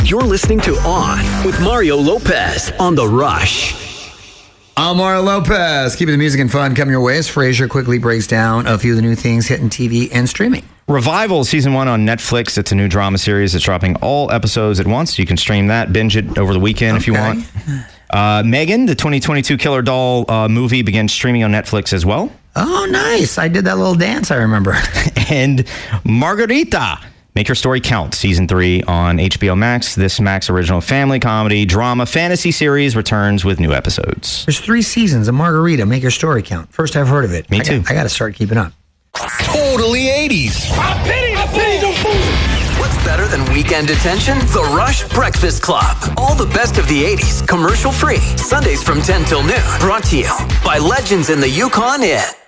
You're listening to On with Mario Lopez on The Rush. I'm Mario Lopez. Keeping the music and fun coming your way as Frasier quickly breaks down a few of the new things hitting TV and streaming. Revival Season 1 on Netflix. It's a new drama series that's dropping all episodes at once. You can stream that, binge it over the weekend if you want. Megan, the 2022 Killer Doll movie, begins streaming on Netflix as well. Oh, nice. I did that little dance, I remember. And Margarita, Make Your Story Count, Season 3 on HBO Max. This Max original family comedy, drama, fantasy series returns with new episodes. There's 3 seasons of Margarita, Make Your Story Count. First I've heard of it. Me too. I got to start keeping up. Totally 80s. I pity the fool. What's better than weekend detention? The Rush Breakfast Club. All the best of the 80s, commercial free. Sundays from 10 till noon. Brought to you by Legends in the Yukon Inn.